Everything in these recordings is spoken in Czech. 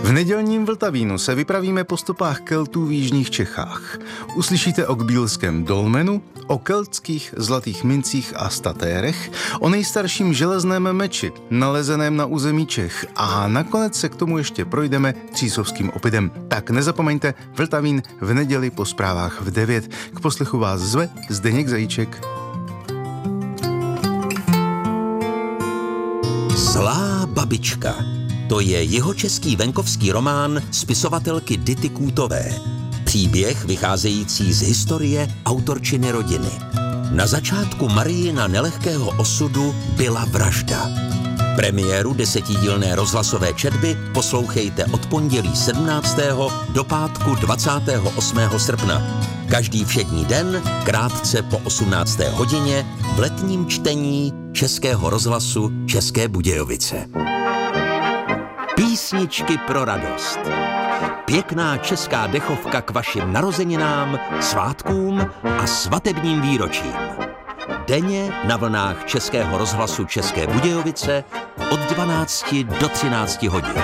V nedělním Vltavínu se vypravíme po stopách Keltů v jižních Čechách. Uslyšíte o kbílském dolmenu, o keltských zlatých mincích a statérech, o nejstarším železném meči, nalezeném na území Čech a nakonec se k tomu ještě projdeme Třísovským opidem. Tak nezapomeňte, Vltavín v neděli po zprávách v 9. K poslechu vás zve Zdeněk Zajíček. Zlá babička. To je jihočeský venkovský román spisovatelky Dity Kůtové. Příběh vycházející z historie autorčiny rodiny. Na začátku Marijina nelehkého osudu byla vražda. Premiéru 10dílné rozhlasové četby poslouchejte od pondělí 17. do pátku 28. srpna. Každý všední den, krátce po 18. hodině, v letním čtení Českého rozhlasu České Budějovice. Písničky pro radost. Pěkná česká dechovka k vašim narozeninám, svátkům a svatebním výročím. Denně na vlnách Českého rozhlasu České Budějovice od 12 do 13 hodin.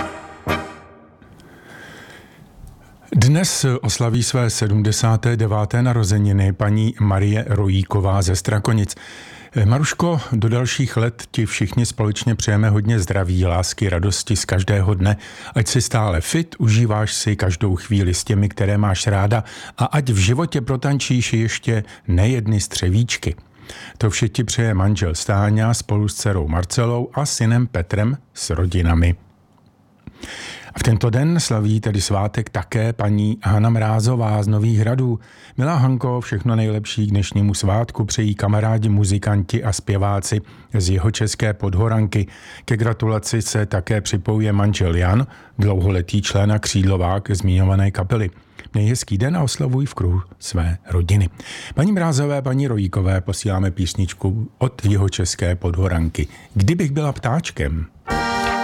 Dnes oslaví své 79. narozeniny paní Marie Rojíková ze Strakonic. Maruško, do dalších let ti všichni společně přejeme hodně zdraví, lásky, radosti z každého dne. Ať jsi stále fit, užíváš si každou chvíli s těmi, které máš ráda a ať v životě protančíš ještě nejedny střevíčky. To vše ti přeje manžel Stáňa spolu s dcerou Marcelou a synem Petrem s rodinami. A v tento den slaví tedy svátek také paní Hana Mrázová z Nových Hradů. Milá Hanko, všechno nejlepší k dnešnímu svátku přejí kamarádi, muzikanti a zpěváci z jihočeské Podhoranky. Ke gratulaci se také připojuje manžel Jan, dlouholetý člen a křídlovák zmiňované kapely. Měj hezký den a oslavuj v kruhu své rodiny. Paní Mrázové, paní Rojíkové posíláme písničku od jihočeské Podhoranky. Kdybych byla ptáčkem.